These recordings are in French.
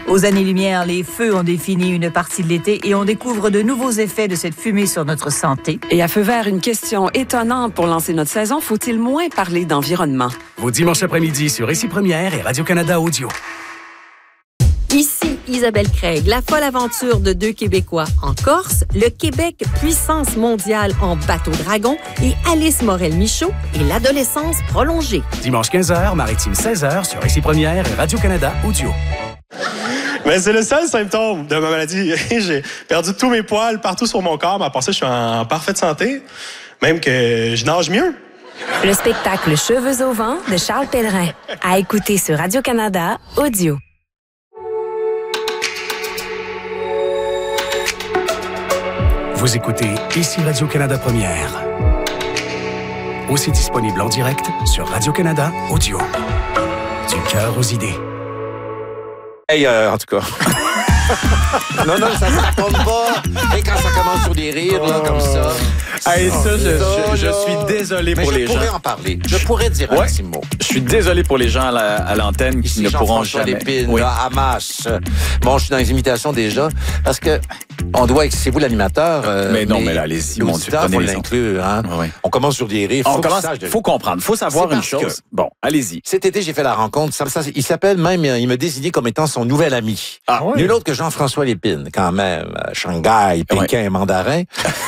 Aux années-lumière, les feux ont défini une partie de l'été et on découvre de nouveaux effets de cette fumée sur notre santé. Et à feu vert, une question étonnante pour lancer notre saison. Faut-il moins parler d'environnement? Vos dimanches après-midi sur Ici Première et Radio-Canada Audio. Ici Isabelle Craig, la folle aventure de deux Québécois en Corse, le Québec puissance mondiale en bateau-dragon et Alice Morel-Michaud et l'adolescence prolongée. Dimanche 15h, Maritime 16h sur Ici Première et Radio-Canada Audio. Mais c'est le seul symptôme de ma maladie. J'ai perdu tous mes poils partout sur mon corps, mais à part ça, je suis en parfaite santé. Même que je nage mieux. Le spectacle Cheveux au vent de Charles Pellerin. À écouter sur Radio-Canada Audio. Vous écoutez Ici Radio-Canada Première. Aussi disponible en direct sur Radio-Canada Audio. Du cœur aux idées. Hey, en tout cas. Non, ça ne tombe pas. Et quand ça commence sur des rires, là, comme ça. Hey, ça, je suis désolé pour les gens. Je pourrais en parler. Je pourrais dire un petit mot. Je suis désolé pour les gens à l'antenne qui ne pourront jamais. Lépine, là, Hamas. Bon, je suis dans les imitations déjà, parce que on doit, c'est vous l'animateur. Mais non, mais là, allez-y, mon Dieu, faut l'inclure. Hein? Oui. On commence sur des rires. Faut comprendre, faut savoir une chose. Bon, allez-y. Cet été, j'ai fait la rencontre. Il s'appelle même, il me désignait comme étant son nouvel ami. Ah, oui. Nul autre que Jean-François Lépine, quand même. Shanghai, Pékin et Mandarin.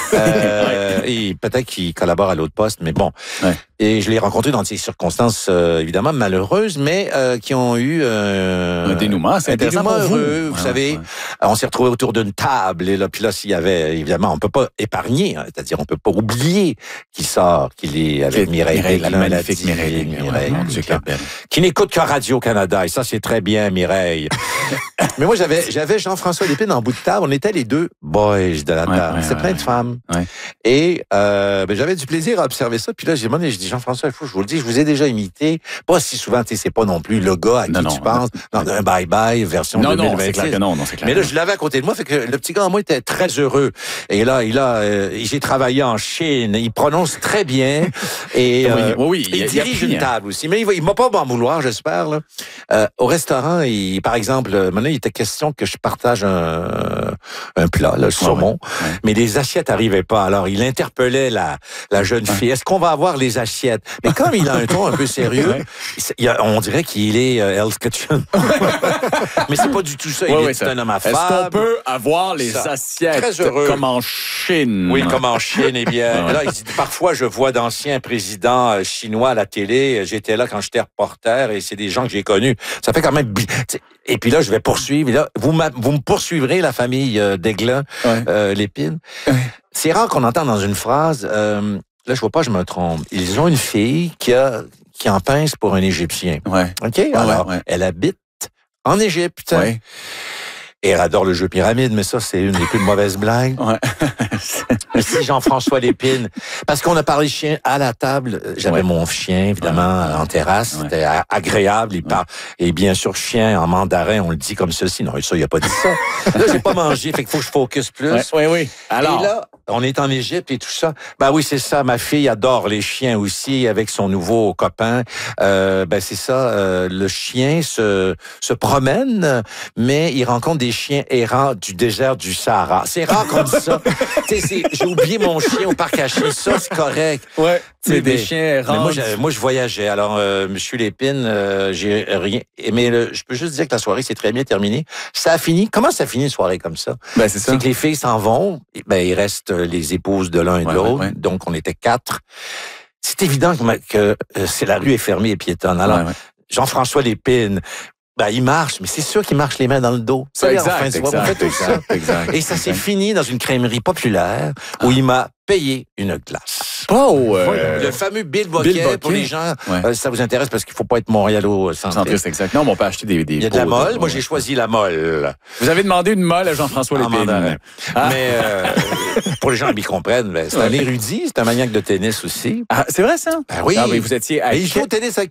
Et peut-être qu'il collabore à l'autre poste, mais bon. Ouais. Et je l'ai rencontré dans des circonstances, évidemment, malheureuses, mais qui ont eu un dénouement. C'est intéressant pour vous savez. Ouais. On s'est retrouvés autour d'une table, et là, puis là, s'il y avait, évidemment, on peut pas épargner, hein, c'est-à-dire on peut pas oublier qu'il est avec Mireille, la magnifique Mireille, qui n'écoute que Radio-Canada, et ça, c'est très bien, Mireille. Mais moi, j'avais Jean-François Lépine en bout de table, on était les deux boys de la table. C'est plein de femmes. Ouais. Et j'avais du plaisir à observer ça, puis là, j'ai demandé, je dis, Jean-François, il faut que je vous le dise, je vous ai déjà imité, pas si souvent, tu sais, c'est pas non plus le gars à qui tu penses, dans un bye-bye version 2026. Non, c'est clair que non, c'est clair. Mais là, je l'avais à côté de moi, fait que le petit gars en moi était très heureux. Et là, j'ai travaillé en Chine, il prononce très bien, et il dirige une table aussi. Mais il m'a pas m'en vouloir, j'espère. Là. Au restaurant, par exemple, maintenant, il était question que je partage un plat, le saumon, mais les assiettes n'arrivaient pas. Alors, il interpellait la jeune fille. Est-ce qu'on va avoir les assiettes? Mais comme il a un ton un peu sérieux, on dirait qu'il est Hell's Kitchen. Mais c'est pas du tout ça. C'est un homme affable. Est-ce qu'on peut avoir les assiettes très heureux. Comme en Chine? Oui, comme en Chine. Eh bien, là, il dit, parfois, je vois d'anciens présidents chinois à la télé. J'étais là quand j'étais reporter et c'est des gens que j'ai connus. Ça fait quand même... Et puis là, je vais poursuivre. Et là, vous me poursuivrez, la famille d'Aiglin, Lépine. C'est rare qu'on entende dans une phrase... Là, je vois pas, je me trompe. Ils ont une fille qui en pince pour un Égyptien. Ouais. OK? Alors, elle habite en Égypte. Ouais. Et elle adore le jeu pyramide, mais ça, c'est une des plus mauvaises blagues. Ouais. Si Jean-François Lépine, parce qu'on a parlé chien à la table, j'avais mon chien, évidemment, en terrasse, c'était agréable, il parle, et bien sûr, chien en mandarin, on le dit comme ceci. Non, ça, il a pas dit ça. Là, j'ai pas mangé, fait qu'il faut que je focus plus. Oui. Alors. Et là, on est en Égypte et tout ça. Ben oui, c'est ça. Ma fille adore les chiens aussi avec son nouveau copain. C'est ça. Le chien se promène, mais il rencontre des chiens errants du désert du Sahara. C'est rare comme ça. J'ai oublié mon chien au parc à chiens. Ça, c'est correct. Ouais. C'est des chiens errants. Moi, je voyageais. Alors, Monsieur Lépine, j'ai rien. Mais je peux juste dire que la soirée s'est très bien terminée. Ça a fini. Comment ça finit une soirée comme ça? Ben, c'est ça. C'est que les filles s'en vont. Ben, il reste les épouses de l'un et de l'autre. Donc, on était 4. C'est évident que la rue est fermée et piétonne. Alors, Jean-François Lépine, il marche, mais c'est sûr qu'il marche les mains dans le dos. Exact. Et ça s'est fini dans une crèmerie populaire où il m'a payé une glace. Le fameux Bill Bocquet, pour les gens, ça vous intéresse parce qu'il ne faut pas être montréalo-centriste. Exact. Non, mais on peut acheter des Il y a de la molle. Moi, j'ai choisi la molle. Vous avez demandé une molle à Jean-François Lépine. Mais pour les gens qui comprennent, c'est un érudit, c'est un maniaque de tennis aussi. Ah, c'est vrai, ça? Ben oui. Mais vous étiez... il joue au tennis avec